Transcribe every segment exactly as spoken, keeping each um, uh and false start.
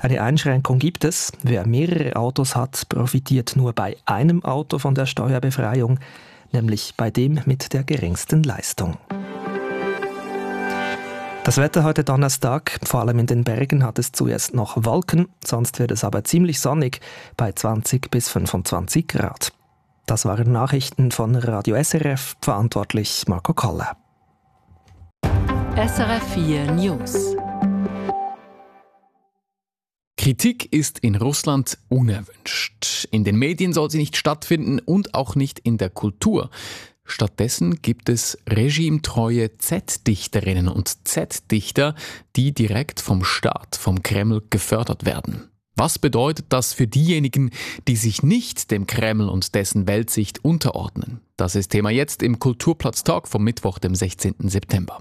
Eine Einschränkung gibt es. Wer mehrere Autos hat, profitiert nur bei einem Auto von der Steuerbefreiung, nämlich bei dem mit der geringsten Leistung. Das Wetter heute Donnerstag, vor allem in den Bergen hat es zuerst noch Wolken, sonst wird es aber ziemlich sonnig bei zwanzig bis fünfundzwanzig Grad. Das waren Nachrichten von Radio S R F, verantwortlich Marco Koller. S R F vier News. Kritik ist in Russland unerwünscht. In den Medien soll sie nicht stattfinden und auch nicht in der Kultur. Stattdessen gibt es regimetreue Z-Dichterinnen und Z-Dichter, die direkt vom Staat, vom Kreml gefördert werden. Was bedeutet das für diejenigen, die sich nicht dem Kreml und dessen Weltsicht unterordnen? Das ist Thema jetzt im Kulturplatz Talk vom Mittwoch, dem sechzehnten September.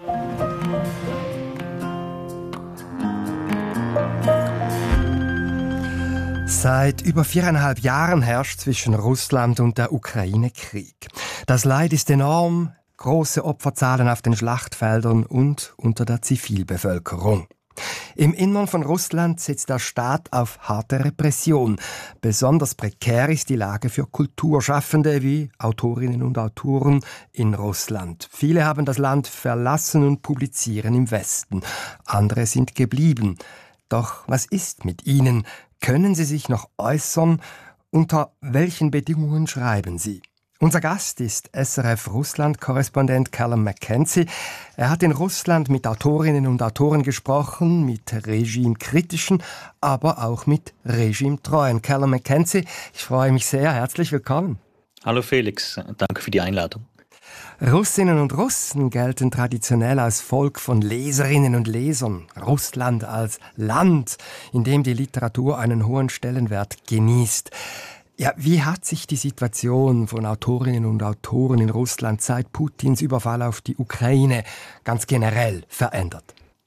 Seit über viereinhalb Jahren herrscht zwischen Russland und der Ukraine Krieg. Das Leid ist enorm, große Opferzahlen auf den Schlachtfeldern und unter der Zivilbevölkerung. Im Innern von Russland setzt der Staat auf harte Repression. Besonders prekär ist die Lage für Kulturschaffende wie Autorinnen und Autoren in Russland. Viele haben das Land verlassen und publizieren im Westen. Andere sind geblieben. Doch was ist mit ihnen? Können sie sich noch äußern? Unter welchen Bedingungen schreiben sie? Unser Gast ist S R F-Russland-Korrespondent Callum McKenzie. Er hat in Russland mit Autorinnen und Autoren gesprochen, mit regimekritischen, aber auch mit regimetreuen. Callum McKenzie, ich freue mich sehr. Herzlich willkommen. Hallo Felix, danke für die Einladung. Russinnen und Russen gelten traditionell als Volk von Leserinnen und Lesern. Russland als Land, in dem die Literatur einen hohen Stellenwert genießt. Ja, wie hat sich die Situation von Autorinnen und Autoren in Russland seit Putins Überfall auf die Ukraine ganz generell verändert?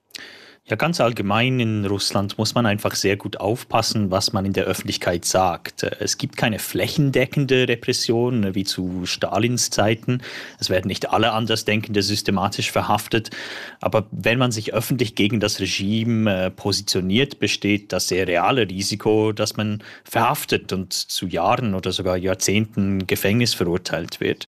Ja, ganz allgemein in Russland muss man einfach sehr gut aufpassen, was man in der Öffentlichkeit sagt. Es gibt keine flächendeckende Repression wie zu Stalins Zeiten. Es werden nicht alle Andersdenkende systematisch verhaftet. Aber wenn man sich öffentlich gegen das Regime äh, positioniert, besteht das sehr reale Risiko, dass man verhaftet und zu Jahren oder sogar Jahrzehnten Gefängnis verurteilt wird.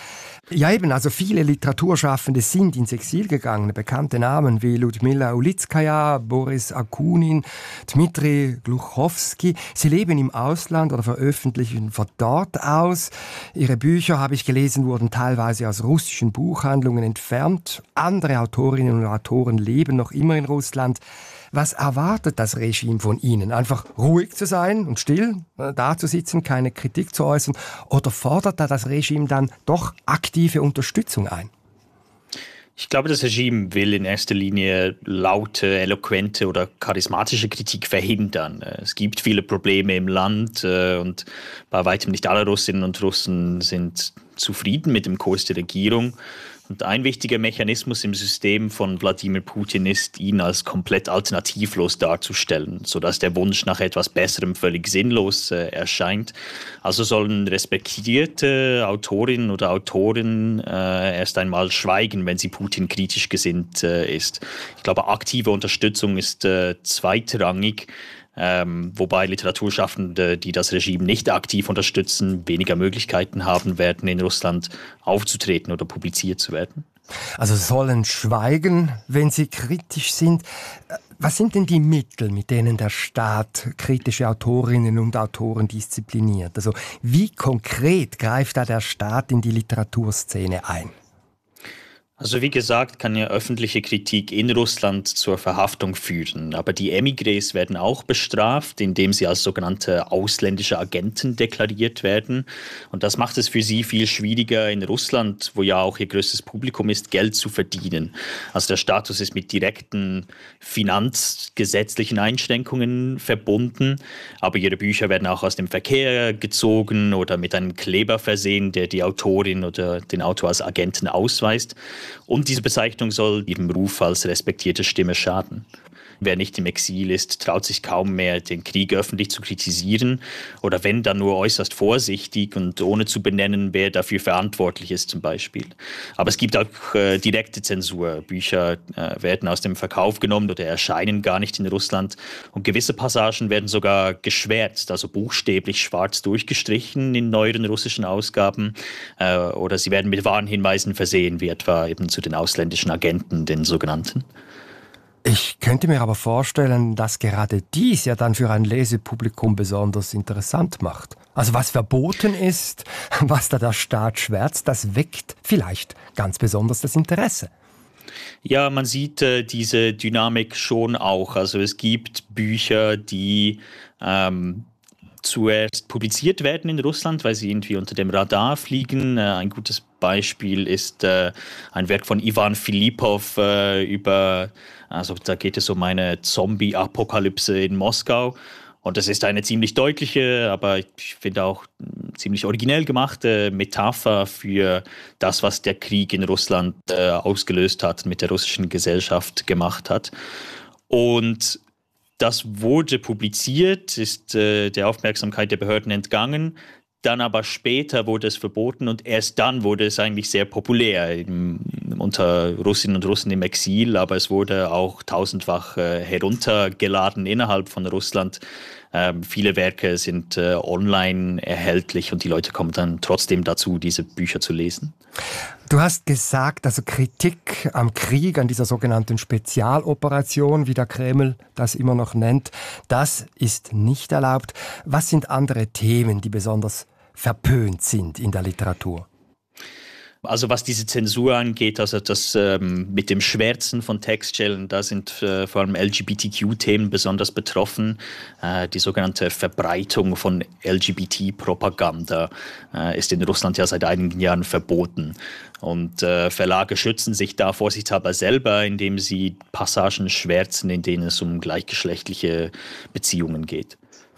Ja eben, also viele Literaturschaffende sind ins Exil gegangen. Bekannte Namen wie Ludmila Ulitskaja, Boris Akunin, Dmitri Gluchowski. Sie leben im Ausland oder veröffentlichen von dort aus. Ihre Bücher, habe ich gelesen, wurden teilweise aus russischen Buchhandlungen entfernt. Andere Autorinnen und Autoren leben noch immer in Russland. Was erwartet das Regime von Ihnen? Einfach ruhig zu sein und still da zu sitzen, keine Kritik zu äußern? Oder fordert da das Regime dann doch aktive Unterstützung ein? Ich glaube, das Regime will in erster Linie laute, eloquente oder charismatische Kritik verhindern. Es gibt viele Probleme im Land und bei weitem nicht alle Russinnen und Russen sind zufrieden mit dem Kurs der Regierung. Und ein wichtiger Mechanismus im System von Wladimir Putin ist, ihn als komplett alternativlos darzustellen, sodass der Wunsch nach etwas Besserem völlig sinnlos äh, erscheint. Also sollen respektierte Autorinnen oder Autoren äh, erst einmal schweigen, wenn sie Putin kritisch gesinnt äh, ist. Ich glaube, aktive Unterstützung ist äh, zweitrangig. Ähm, wobei Literaturschaffende, die das Regime nicht aktiv unterstützen, weniger Möglichkeiten haben werden, in Russland aufzutreten oder publiziert zu werden. Also sollen schweigen, wenn sie kritisch sind. Was sind denn die Mittel, mit denen der Staat kritische Autorinnen und Autoren diszipliniert? Also wie konkret greift da der Staat in die Literaturszene ein? Also wie gesagt, kann ja öffentliche Kritik in Russland zur Verhaftung führen. Aber die Emigres werden auch bestraft, indem sie als sogenannte ausländische Agenten deklariert werden. Und das macht es für sie viel schwieriger, in Russland, wo ja auch ihr größtes Publikum ist, Geld zu verdienen. Also der Status ist mit direkten finanzgesetzlichen Einschränkungen verbunden. Aber ihre Bücher werden auch aus dem Verkehr gezogen oder mit einem Kleber versehen, der die Autorin oder den Autor als Agenten ausweist. Und diese Bezeichnung soll ihrem Ruf als respektierte Stimme schaden. Wer nicht im Exil ist, traut sich kaum mehr, den Krieg öffentlich zu kritisieren oder wenn, dann nur äußerst vorsichtig und ohne zu benennen, wer dafür verantwortlich ist zum Beispiel. Aber es gibt auch äh, direkte Zensur. Bücher äh, werden aus dem Verkauf genommen oder erscheinen gar nicht in Russland und gewisse Passagen werden sogar geschwärzt, also buchstäblich schwarz durchgestrichen in neueren russischen Ausgaben äh, oder sie werden mit Warnhinweisen versehen, wie etwa eben zu den ausländischen Agenten, den sogenannten. Ich könnte mir aber vorstellen, dass gerade dies ja dann für ein Lesepublikum besonders interessant macht. Also was verboten ist, was da der Staat schwärzt, das weckt vielleicht ganz besonders das Interesse. Ja, man sieht äh, diese Dynamik schon auch. Also es gibt Bücher, die ähm, zuerst publiziert werden in Russland, weil sie irgendwie unter dem Radar fliegen. Äh, ein gutes Beispiel ist äh, ein Werk von Ivan Filippov äh, über, also da geht es um eine Zombie-Apokalypse in Moskau. Und das ist eine ziemlich deutliche, aber ich finde auch ziemlich originell gemachte Metapher für das, was der Krieg in Russland äh, ausgelöst hat, mit der russischen Gesellschaft gemacht hat. Und das wurde publiziert, ist äh, der Aufmerksamkeit der Behörden entgangen. Dann aber später wurde es verboten und erst dann wurde es eigentlich sehr populär im, unter Russinnen und Russen im Exil, aber es wurde auch tausendfach äh, heruntergeladen innerhalb von Russland. Ähm, viele Werke sind äh, online erhältlich und die Leute kommen dann trotzdem dazu, diese Bücher zu lesen. Du hast gesagt, also Kritik am Krieg, an dieser sogenannten Spezialoperation, wie der Kreml das immer noch nennt, das ist nicht erlaubt. Was sind andere Themen, die besonders verpönt sind in der Literatur? Also was diese Zensur angeht, also das ähm, mit dem Schwärzen von Textstellen, da sind äh, vor allem L G B T Q-Themen besonders betroffen. Äh, die sogenannte Verbreitung von L G B T-Propaganda äh, ist in Russland ja seit einigen Jahren verboten. Und äh, Verlage schützen sich da vorsichtshalber selber, indem sie Passagen schwärzen, in denen es um gleichgeschlechtliche Beziehungen geht.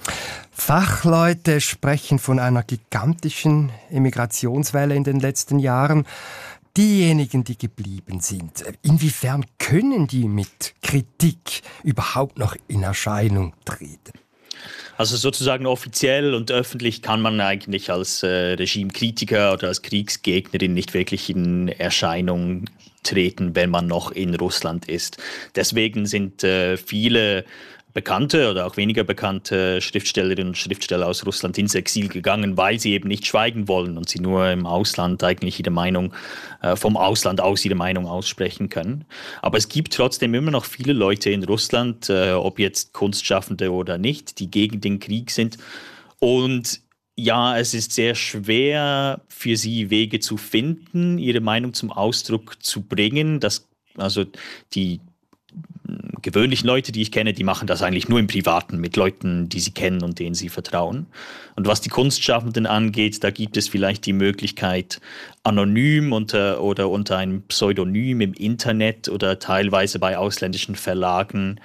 Fachleute sprechen von einer gigantischen Emigrationswelle in den letzten Jahren. Diejenigen, die geblieben sind, inwiefern können die mit Kritik überhaupt noch in Erscheinung treten? Also sozusagen offiziell und öffentlich kann man eigentlich als äh, Regimekritiker oder als Kriegsgegnerin nicht wirklich in Erscheinung treten, wenn man noch in Russland ist. Deswegen sind äh, viele bekannte oder auch weniger bekannte Schriftstellerinnen und Schriftsteller aus Russland ins Exil gegangen, weil sie eben nicht schweigen wollen und sie nur im Ausland eigentlich ihre Meinung, äh, vom Ausland aus ihre Meinung aussprechen können. Aber es gibt trotzdem immer noch viele Leute in Russland, äh, ob jetzt Kunstschaffende oder nicht, die gegen den Krieg sind. Und ja, es ist sehr schwer für sie Wege zu finden, ihre Meinung zum Ausdruck zu bringen. Das, also die gewöhnlichen Leute, die ich kenne, die machen das eigentlich nur im Privaten mit Leuten, die sie kennen und denen sie vertrauen. Und was die Kunstschaffenden angeht, da gibt es vielleicht die Möglichkeit, anonym unter, oder unter einem Pseudonym im Internet oder teilweise bei ausländischen Verlagen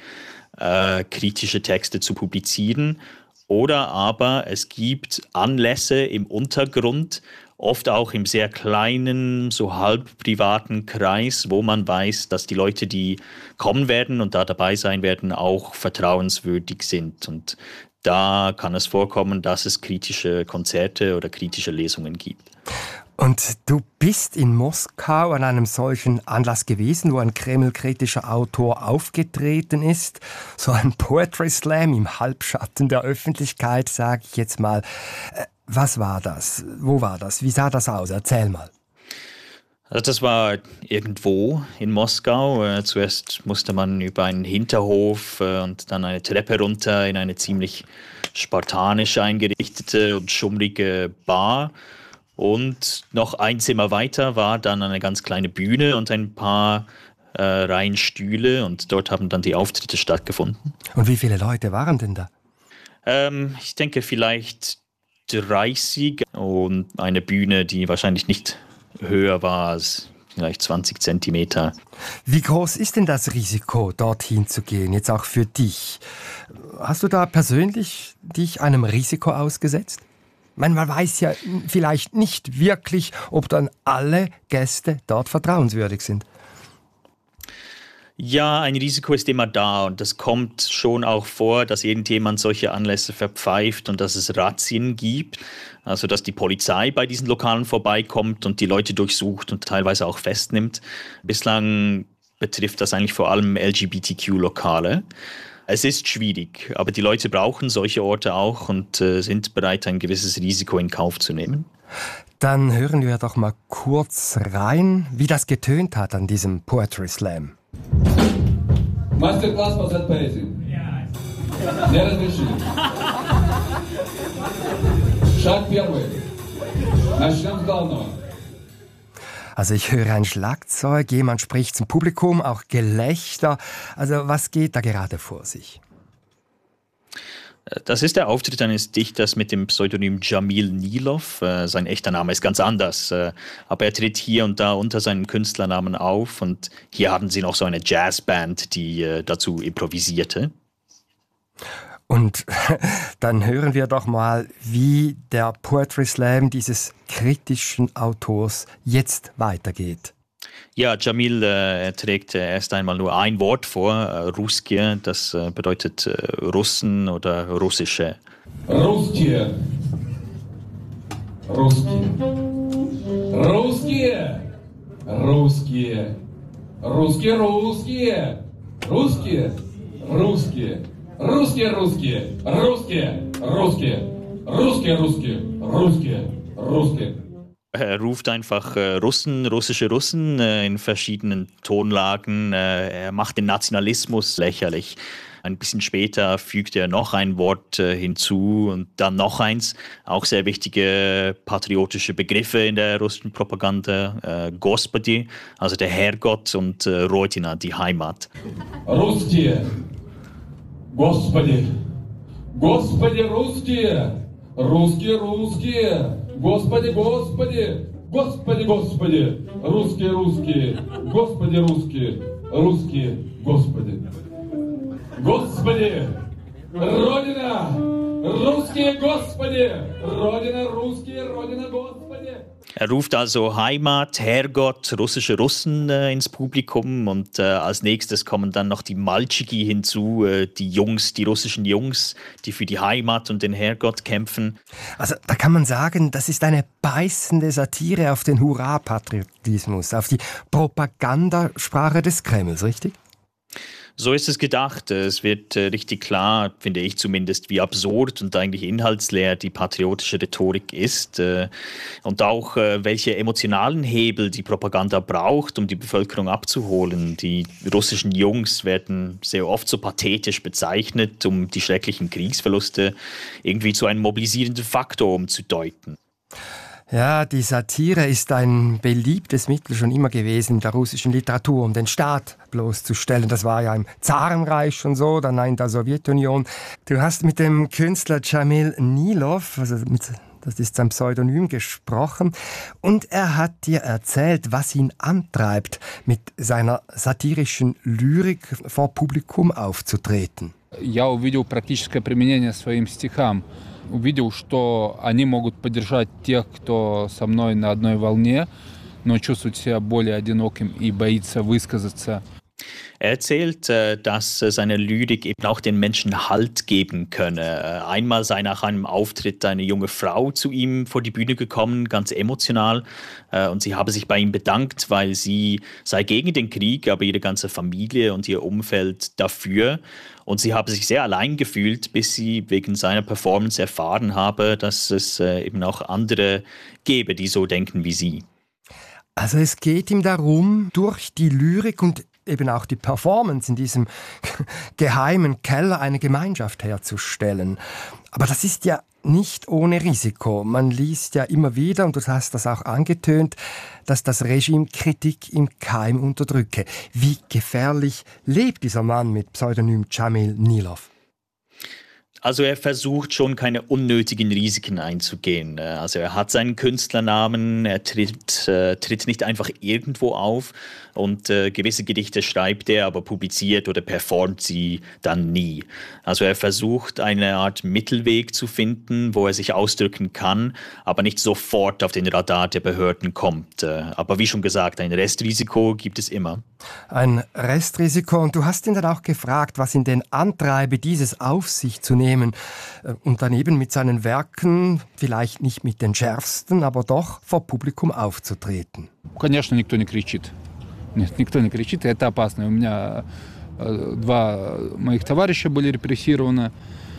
äh, kritische Texte zu publizieren. Oder aber es gibt Anlässe im Untergrund, oft auch im sehr kleinen, so halb privaten Kreis, wo man weiß, dass die Leute, die kommen werden und da dabei sein werden, auch vertrauenswürdig sind. Und da kann es vorkommen, dass es kritische Konzerte oder kritische Lesungen gibt. Und du bist in Moskau an einem solchen Anlass gewesen, wo ein kremlkritischer Autor aufgetreten ist. So ein Poetry Slam im Halbschatten der Öffentlichkeit, sage ich jetzt mal. Was war das? Wo war das? Wie sah das aus? Erzähl mal. Also das war irgendwo in Moskau. Äh, zuerst musste man über einen Hinterhof äh, und dann eine Treppe runter in eine ziemlich spartanisch eingerichtete und schummrige Bar. Und noch ein Zimmer weiter war dann eine ganz kleine Bühne und ein paar äh, Reihen Stühle. Und dort haben dann die Auftritte stattgefunden. Und wie viele Leute waren denn da? Ähm, ich denke vielleicht dreißig und eine Bühne, die wahrscheinlich nicht höher war als vielleicht zwanzig Zentimeter. Wie groß ist denn das Risiko, dorthin zu gehen, jetzt auch für dich? Hast du da persönlich dich einem Risiko ausgesetzt? Ich meine, man weiß ja vielleicht nicht wirklich, ob dann alle Gäste dort vertrauenswürdig sind. Ja, ein Risiko ist immer da und das kommt schon auch vor, dass irgendjemand solche Anlässe verpfeift und dass es Razzien gibt, also dass die Polizei bei diesen Lokalen vorbeikommt und die Leute durchsucht und teilweise auch festnimmt. Bislang betrifft das eigentlich vor allem L G B T Q-Lokale. Es ist schwierig, aber die Leute brauchen solche Orte auch und äh, sind bereit, ein gewisses Risiko in Kauf zu nehmen. Dann hören wir doch mal kurz rein, wie das getönt hat an diesem Poetry Slam. Мастер-класс по зет-поэзии. Не разрешили. Шаг первый. Начнем с главного. Also ich höre ein Schlagzeug, jemand spricht zum Publikum, auch Gelächter. Also was geht da gerade vor sich? Das ist der Auftritt eines Dichters mit dem Pseudonym Jamil Nilov. Sein echter Name ist ganz anders, aber er tritt hier und da unter seinem Künstlernamen auf und hier hatten sie noch so eine Jazzband, die dazu improvisierte. Und dann hören wir doch mal, wie der Poetry Slam dieses kritischen Autors jetzt weitergeht. Ja, Jamil äh, trägt äh, erst einmal nur ein Wort vor, äh, Ruskie, das äh, bedeutet äh, Russen oder Russische. Ruskie. Ruskie. Ruskie. Ruskie. Ruskie, Ruskie. Ruskie. Ruskie. Ruskie, Ruskie. Ruskie. Ruskie. Ruskie, Ruskie. Ruskie. Ruskie. Er ruft einfach äh, Russen, russische Russen äh, in verschiedenen Tonlagen. Äh, er macht den Nationalismus lächerlich. Ein bisschen später fügt er noch ein Wort äh, hinzu und dann noch eins. Auch sehr wichtige patriotische Begriffe in der russischen Propaganda. Äh, Gospodi, also der Herrgott, und äh, Rodina, die Heimat. Ruskie. Господи. Господи, русские. Русские, русские. Господи, Господи, Господи, Господи, русские, русские, Господи, русские, русские, Господи. Господи, Родина, русские, Господи, Родина, русские, Родина, Господи. Er ruft also Heimat, Herrgott, russische Russen äh, ins Publikum und äh, als nächstes kommen dann noch die Malchiki hinzu, äh, die Jungs, die russischen Jungs, die für die Heimat und den Herrgott kämpfen. Also da kann man sagen, das ist eine beißende Satire auf den Hurra-Patriotismus, auf die Propagandasprache des Kremls, richtig? So ist es gedacht. Es wird äh, richtig klar, finde ich zumindest, wie absurd und eigentlich inhaltsleer die patriotische Rhetorik ist äh, und auch, äh, welche emotionalen Hebel die Propaganda braucht, um die Bevölkerung abzuholen. Die russischen Jungs werden sehr oft so pathetisch bezeichnet, um die schrecklichen Kriegsverluste irgendwie zu einem mobilisierenden Faktor umzudeuten. Ja, die Satire ist ein beliebtes Mittel schon immer gewesen in der russischen Literatur, um den Staat bloßzustellen. Das war ja im Zarenreich schon so, dann in der Sowjetunion. Du hast mit dem Künstler Jamil Nilov, also mit, das ist sein Pseudonym, gesprochen und er hat dir erzählt, was ihn antreibt, mit seiner satirischen Lyrik vor Publikum aufzutreten. Я увидел практическое применение своим стихам. Увидел, что они могут поддержать тех, кто со мной на одной волне, но чувствует себя более одиноким и боится высказаться. Er erzählt, dass seine Lyrik eben auch den Menschen Halt geben könne. Einmal sei nach einem Auftritt eine junge Frau zu ihm vor die Bühne gekommen, ganz emotional. Und sie habe sich bei ihm bedankt, weil sie sei gegen den Krieg, aber ihre ganze Familie und ihr Umfeld dafür. Und sie habe sich sehr allein gefühlt, bis sie wegen seiner Performance erfahren habe, dass es eben auch andere gäbe, die so denken wie sie. Also es geht ihm darum, durch die Lyrik und eben auch die Performance in diesem geheimen Keller eine Gemeinschaft herzustellen. Aber das ist ja nicht ohne Risiko. Man liest ja immer wieder, und du hast das auch angetönt, dass das Regime Kritik im Keim unterdrücke. Wie gefährlich lebt dieser Mann mit Pseudonym Jamil Nilov? Also er versucht schon, keine unnötigen Risiken einzugehen. Also er hat seinen Künstlernamen, er tritt, äh, tritt nicht einfach irgendwo auf und äh, gewisse Gedichte schreibt er, aber publiziert oder performt sie dann nie. Also er versucht eine Art Mittelweg zu finden, wo er sich ausdrücken kann, aber nicht sofort auf den Radar der Behörden kommt. Aber wie schon gesagt, ein Restrisiko gibt es immer. Ein Restrisiko, und du hast ihn dann auch gefragt, was ihn denn antreibe, dieses auf sich zu nehmen und daneben mit seinen Werken, vielleicht nicht mit den schärfsten, aber doch vor Publikum aufzutreten. Конечно, никто не кричит. Нет, никто не кричит, это опасно. У меня два моих товарища были репрессированы,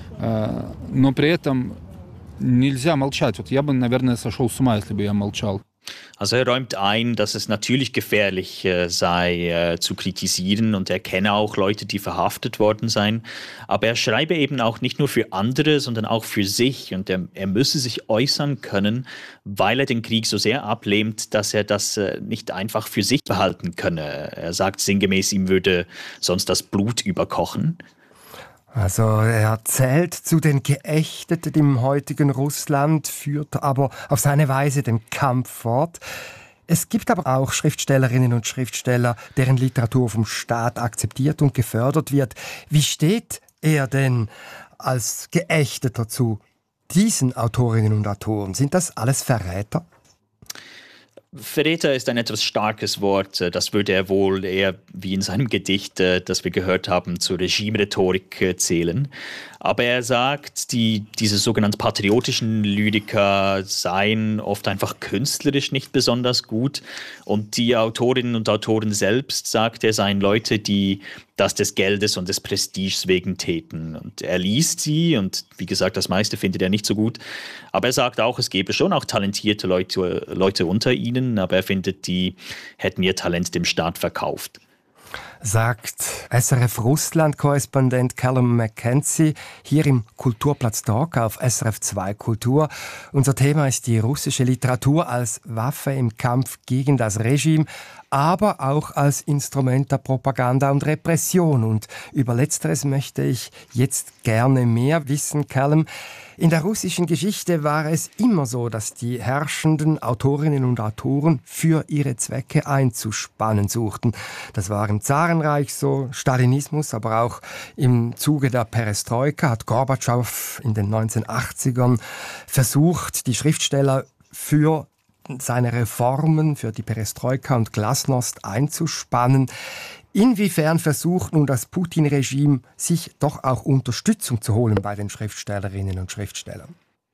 но при этом нельзя молчать. Вот я бы, наверное, сошел с ума, если бы я молчал. Also er räumt ein, dass es natürlich gefährlich äh, sei, äh, zu kritisieren, und er kenne auch Leute, die verhaftet worden seien. Aber er schreibe eben auch nicht nur für andere, sondern auch für sich. Und er, er müsse sich äußern können, weil er den Krieg so sehr ablehnt, dass er das äh, nicht einfach für sich behalten könne. Er sagt sinngemäß, ihm würde sonst das Blut überkochen. Also er zählt zu den Geächteten im heutigen Russland, führt aber auf seine Weise den Kampf fort. Es gibt aber auch Schriftstellerinnen und Schriftsteller, deren Literatur vom Staat akzeptiert und gefördert wird. Wie steht er denn als Geächteter zu diesen Autorinnen und Autoren? Sind das alles Verräter? Verräter ist ein etwas starkes Wort. Das würde er wohl eher, wie in seinem Gedicht, das wir gehört haben, zur Regime-Rhetorik zählen. Aber er sagt, die, diese sogenannten patriotischen Lyriker seien oft einfach künstlerisch nicht besonders gut. Und die Autorinnen und Autoren selbst, sagt er, seien Leute, die das des Geldes und des Prestiges wegen täten. Und er liest sie, und wie gesagt, das meiste findet er nicht so gut. Aber er sagt auch, es gäbe schon auch talentierte Leute, Leute unter ihnen, aber er findet, die hätten ihr Talent dem Staat verkauft. Sagt S R F-Russland-Korrespondent Callum McKenzie hier im Kulturplatz Talk auf S R F zwei Kultur. Unser Thema ist die russische Literatur als Waffe im Kampf gegen das Regime, aber auch als Instrument der Propaganda und Repression. Und über Letzteres möchte ich jetzt gerne mehr wissen, Callum. In der russischen Geschichte war es immer so, dass die herrschenden Autorinnen und Autoren für ihre Zwecke einzuspannen suchten. Das war im Zarenreich so, Stalinismus, aber auch im Zuge der Perestroika hat Gorbatschow in den neunzehnhundertachtzigern versucht, die Schriftsteller für seine Reformen, für die Perestroika und Glasnost einzuspannen. Inwiefern versucht nun das Putin-Regime, sich doch auch Unterstützung zu holen bei den Schriftstellerinnen und Schriftstellern?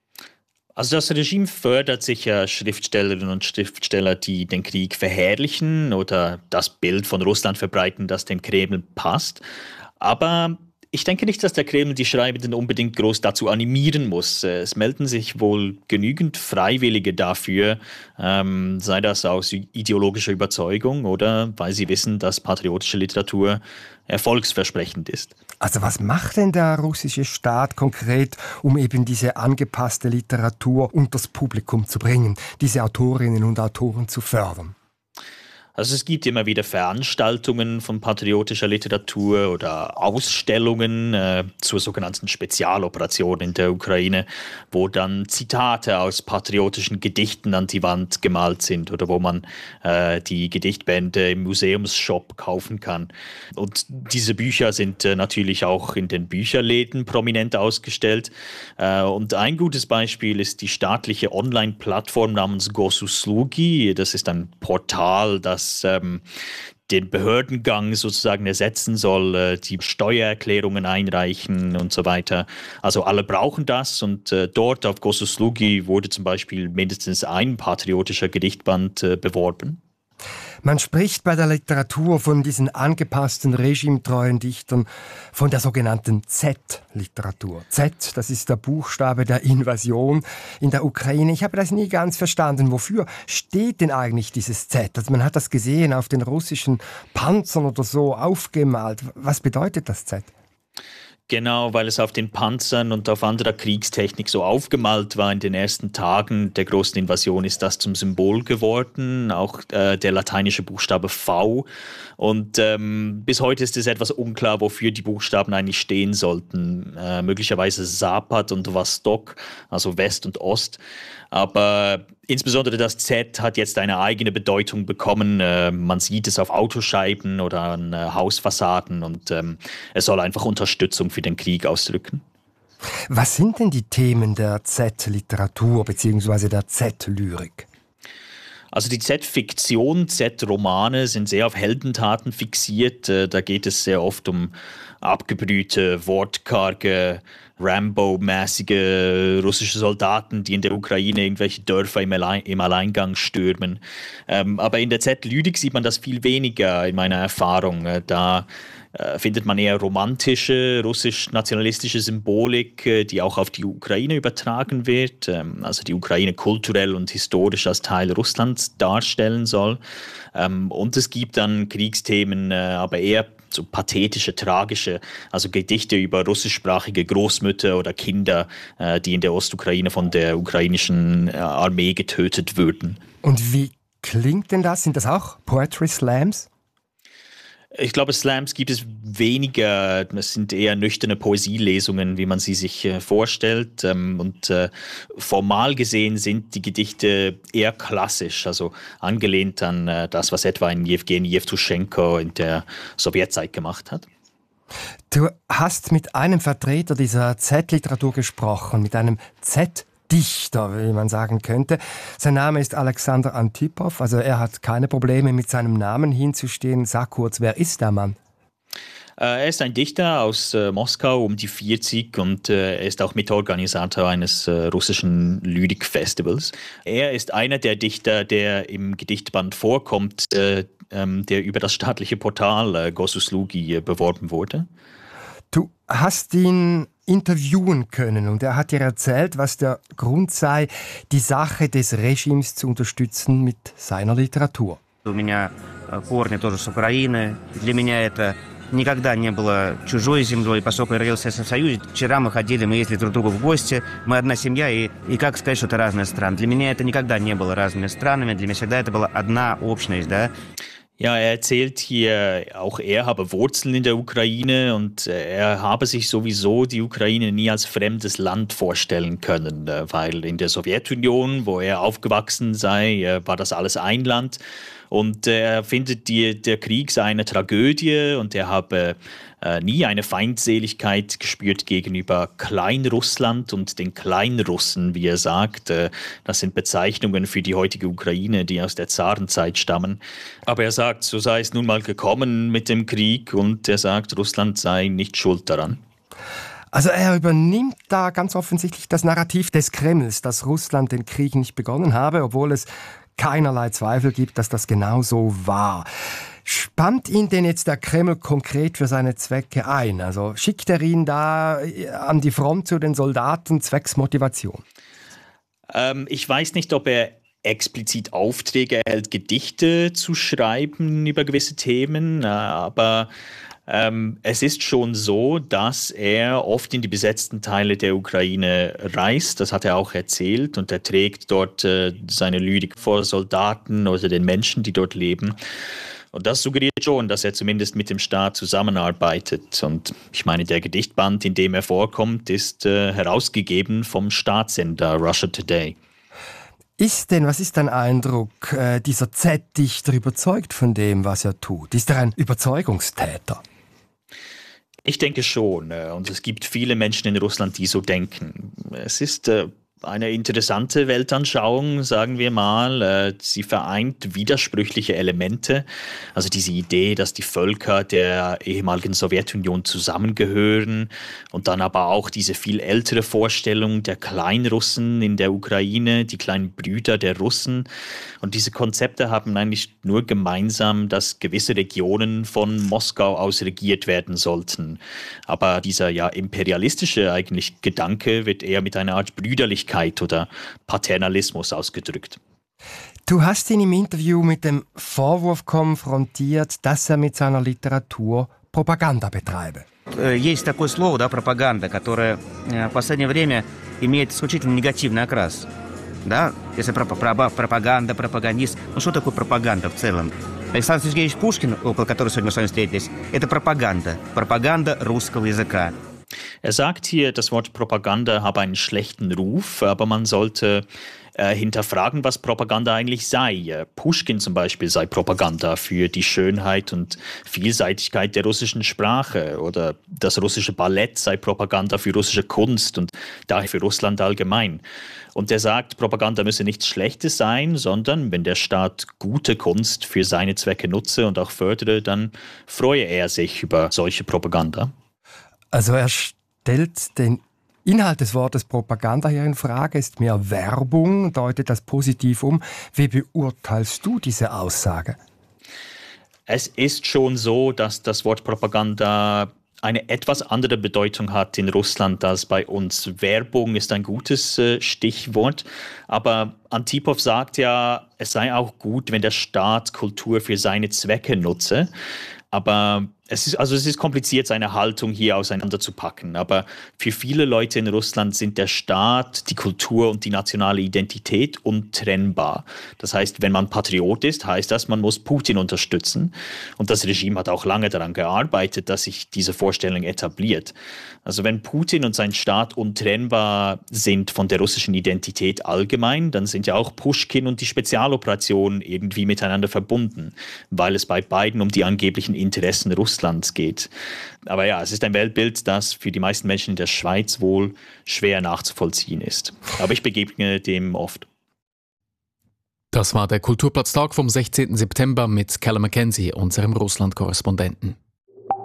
Also das Regime fördert sicher Schriftstellerinnen und Schriftsteller, die den Krieg verherrlichen oder das Bild von Russland verbreiten, das dem Kreml passt. Aber ich denke nicht, dass der Kreml die Schreibenden unbedingt groß dazu animieren muss. Es melden sich wohl genügend Freiwillige dafür, ähm, sei das aus ideologischer Überzeugung oder weil sie wissen, dass patriotische Literatur erfolgsversprechend ist. Also was macht denn der russische Staat konkret, um eben diese angepasste Literatur unters Publikum zu bringen, diese Autorinnen und Autoren zu fördern? Also es gibt immer wieder Veranstaltungen von patriotischer Literatur oder Ausstellungen äh, zur sogenannten Spezialoperation in der Ukraine, wo dann Zitate aus patriotischen Gedichten an die Wand gemalt sind oder wo man äh, die Gedichtbände im Museumsshop kaufen kann. Und diese Bücher sind äh, natürlich auch in den Bücherläden prominent ausgestellt. Äh, und ein gutes Beispiel ist die staatliche Online-Plattform namens Gosuslugi. Das ist ein Portal, das Ähm, den Behördengang sozusagen ersetzen soll, äh, die Steuererklärungen einreichen und so weiter. Also alle brauchen das, und äh, dort auf Gosuslugi wurde zum Beispiel mindestens ein patriotischer Gedichtband äh, beworben. Man spricht bei der Literatur von diesen angepassten, regimetreuen Dichtern von der sogenannten Z-Literatur. Z, das ist der Buchstabe der Invasion in der Ukraine. Ich habe das nie ganz verstanden. Wofür steht denn eigentlich dieses Z? Also man hat das gesehen auf den russischen Panzern oder so aufgemalt. Was bedeutet das Z? Genau, weil es auf den Panzern und auf anderer Kriegstechnik so aufgemalt war in den ersten Tagen der großen Invasion, ist das zum Symbol geworden, auch äh, der lateinische Buchstabe V. Und ähm, bis heute ist es etwas unklar, wofür die Buchstaben eigentlich stehen sollten. Äh, möglicherweise Zapad und Vostok, also West und Ost. Aber insbesondere das Z hat jetzt eine eigene Bedeutung bekommen. Äh, man sieht es auf Autoscheiben oder an äh, Hausfassaden und ähm, es soll einfach Unterstützung für den Krieg ausdrücken. Was sind denn die Themen der Z-Literatur bzw. der Z-Lyrik? Also die Z-Fiktion, Z-Romane sind sehr auf Heldentaten fixiert. Äh, da geht es sehr oft um abgebrühte, wortkarge, Rambo-mäßige russische Soldaten, die in der Ukraine irgendwelche Dörfer im, Allein- im Alleingang stürmen. Ähm, aber in der Z-Lyrik sieht man das viel weniger in meiner Erfahrung. Äh, da äh, findet man eher romantische, russisch-nationalistische Symbolik, äh, die auch auf die Ukraine übertragen wird, ähm, also die Ukraine kulturell und historisch als Teil Russlands darstellen soll. Ähm, und es gibt dann Kriegsthemen, äh, aber eher so pathetische, tragische, also Gedichte über russischsprachige Großmütter oder Kinder, äh, die in der Ostukraine von der ukrainischen äh, Armee getötet würden. Und wie klingt denn das? Sind das auch Poetry Slams? Ich glaube, Slams gibt es weniger. Das sind eher nüchterne Poesielesungen, wie man sie sich äh, vorstellt. Ähm, und äh, formal gesehen sind die Gedichte eher klassisch, also angelehnt an äh, das, was etwa ein Jewgeni Jewtuschenko in der Sowjetzeit gemacht hat. Du hast mit einem Vertreter dieser Z-Literatur gesprochen, mit einem Z-Dichter, wie man sagen könnte. Sein Name ist Alexander Antipov, also er hat keine Probleme mit seinem Namen hinzustehen. Sag kurz, wer ist der Mann? Er ist ein Dichter aus äh, Moskau um die vierzig und äh, er ist auch Mitorganisator eines äh, russischen Lyrikfestivals. Er ist einer der Dichter, der im Gedichtband vorkommt, äh, ähm, der über das staatliche Portal äh, Gosuslugi äh, beworben wurde. Du hast ihn interviewen können und er hat dir erzählt, was der Grund sei, die Sache des Regimes zu unterstützen mit seiner Literatur. У меня корни тоже с Украины. Для меня это никогда не было чужой землей, поскольку я родился в Советском Союзе. Вчера мы ходили, мы ездили друг к другу в гости. Мы одна семья, и, и как сказать, что это разные страны? Для меня это никогда не было разными странами. Для меня всегда это была одна общность, да. Ja, er erzählt hier, auch er habe Wurzeln in der Ukraine und er habe sich sowieso die Ukraine nie als fremdes Land vorstellen können, weil in der Sowjetunion, wo er aufgewachsen sei, war das alles ein Land. Und er findet, die, der Krieg sei eine Tragödie und er habe äh, nie eine Feindseligkeit gespürt gegenüber Kleinrussland und den Kleinrussen, wie er sagt. Äh, das sind Bezeichnungen für die heutige Ukraine, die aus der Zarenzeit stammen. Aber er sagt, so sei es nun mal gekommen mit dem Krieg und er sagt, Russland sei nicht schuld daran. Also er übernimmt da ganz offensichtlich das Narrativ des Kremls, dass Russland den Krieg nicht begonnen habe, obwohl es keinerlei Zweifel gibt, dass das genau so war. Spannt ihn denn jetzt der Kreml konkret für seine Zwecke ein? Also schickt er ihn da an die Front zu den Soldaten zwecks Motivation? Ähm, ich weiß nicht, ob er explizit Aufträge erhält, Gedichte zu schreiben über gewisse Themen, aber Ähm, es ist schon so, dass er oft in die besetzten Teile der Ukraine reist. Das hat er auch erzählt. Und er trägt dort äh, seine Lyrik vor Soldaten oder den Menschen, die dort leben. Und das suggeriert schon, dass er zumindest mit dem Staat zusammenarbeitet. Und ich meine, der Gedichtband, in dem er vorkommt, ist äh, herausgegeben vom Staatssender Russia Today. Ist denn, was ist dein Eindruck, äh, dieser Z-Dichter überzeugt von dem, was er tut? Ist er ein Überzeugungstäter? Ich denke schon. Und es gibt viele Menschen in Russland, die so denken. Es ist eine interessante Weltanschauung, sagen wir mal. Sie vereint widersprüchliche Elemente. Also diese Idee, dass die Völker der ehemaligen Sowjetunion zusammengehören und dann aber auch diese viel ältere Vorstellung der Kleinrussen in der Ukraine, die kleinen Brüder der Russen. Und diese Konzepte haben eigentlich nur gemeinsam, dass gewisse Regionen von Moskau aus regiert werden sollten. Aber dieser ja imperialistische eigentlich Gedanke wird eher mit einer Art Brüderlichkeit oder Paternalismus ausgedrückt. Du hast ihn im Interview mit dem Vorwurf konfrontiert, dass er mit seiner Literatur Propaganda betreibe. Есть такое слово, да, пропаганда, которое в последнее время имеет исключительно негативный окрас. Да? Если пропаганда, пропагандист. Ну что такое пропаганда в целом? Александр Сергеевич Пушкин, около которого сегодня мы с вами встретились, это пропаганда. Пропаганда русского языка. Er sagt hier, das Wort Propaganda habe einen schlechten Ruf, aber man sollte äh, hinterfragen, was Propaganda eigentlich sei. Puschkin zum Beispiel sei Propaganda für die Schönheit und Vielseitigkeit der russischen Sprache oder das russische Ballett sei Propaganda für russische Kunst und daher für Russland allgemein. Und er sagt, Propaganda müsse nichts Schlechtes sein, sondern wenn der Staat gute Kunst für seine Zwecke nutze und auch fördere, dann freue er sich über solche Propaganda. Also er stellt den Inhalt des Wortes Propaganda hier in Frage, ist mehr Werbung, deutet das positiv um. Wie beurteilst du diese Aussage? Es ist schon so, dass das Wort Propaganda eine etwas andere Bedeutung hat in Russland als bei uns. Werbung ist ein gutes äh, Stichwort, aber Antipov sagt ja, es sei auch gut, wenn der Staat Kultur für seine Zwecke nutze. Aber es ist, also es ist kompliziert, seine Haltung hier auseinanderzupacken. Aber für viele Leute in Russland sind der Staat, die Kultur und die nationale Identität untrennbar. Das heißt, wenn man Patriot ist, heißt das, man muss Putin unterstützen. Und das Regime hat auch lange daran gearbeitet, dass sich diese Vorstellung etabliert. Also wenn Putin und sein Staat untrennbar sind von der russischen Identität allgemein, dann sind ja auch Puschkin und die Spezialoperationen irgendwie miteinander verbunden, weil es bei beiden um die angeblichen Interessen Russlands geht. Aber ja, es ist ein Weltbild, das für die meisten Menschen in der Schweiz wohl schwer nachzuvollziehen ist. Aber ich begegne dem oft. Das war der Kulturplatztag vom sechzehnten September mit Callum Mackenzie, unserem Russland-Korrespondenten.